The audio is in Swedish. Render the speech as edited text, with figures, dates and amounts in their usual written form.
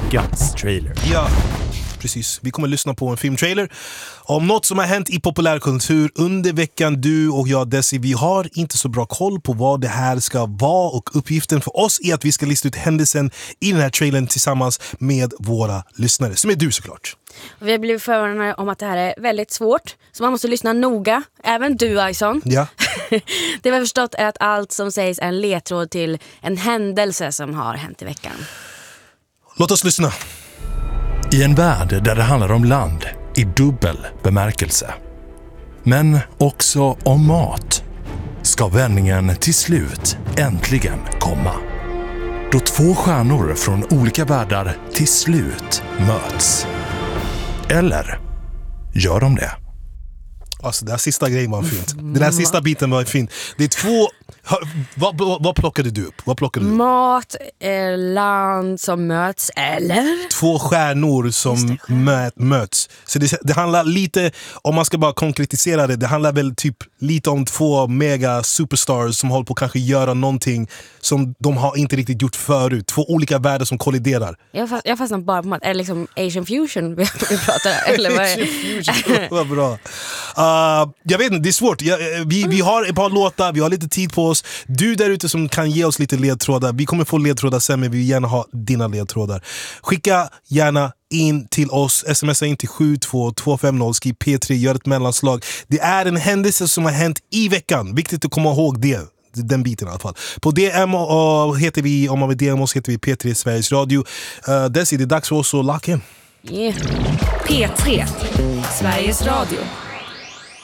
veckans trailer. Ja, precis. Vi kommer lyssna på en filmtrailer om något som har hänt i populärkultur under veckan. Du och jag, Desi, vi har inte så bra koll på vad det här ska vara, och uppgiften för oss är att vi ska lista ut händelsen i den här trailern tillsammans med våra lyssnare, som är du såklart. Vi har blivit förvarnade om att det här är väldigt svårt, så man måste lyssna noga. Även du, Ison. Ja. Det vi har förstått är att allt som sägs är en ledtråd till en händelse som har hänt i veckan. Låt oss lyssna. I en värld där det handlar om land i dubbel bemärkelse, men också om mat, ska vändningen till slut äntligen komma. Då två stjärnor från olika världar till slut möts. Eller gör de det? Alltså, den här sista grejen var fint. Den här sista biten var fin. Det är två... Vad plockade du upp? Mat, land som möts, eller? Två stjärnor som möts. Så det handlar lite, om man ska bara konkretisera det handlar väl typ lite om två mega superstars som håller på att kanske göra någonting som de har inte riktigt gjort förut. Två olika världar som kolliderar. Jag fastnar bara på mat. Är det liksom Asian fusion vi pratar? Eller vad Asian fusion, vad bra. Jag vet inte, det är svårt. Vi har ett par låtar, vi har lite tid på oss. Du där ute som kan ge oss lite ledtrådar. Vi kommer få ledtrådar sen, men vi vill gärna ha dina ledtrådar. Skicka gärna in till oss, smsa in till 72250, skriv P3, gör ett mellanslag. Det är en händelse som har hänt i veckan. Viktigt att komma ihåg det. Den biten i alla fall. På DM heter vi, om man vill DM oss, heter vi P3 Sveriges Radio. Desi, det är dags för oss att lock in. Yeah. P3 Sveriges Radio.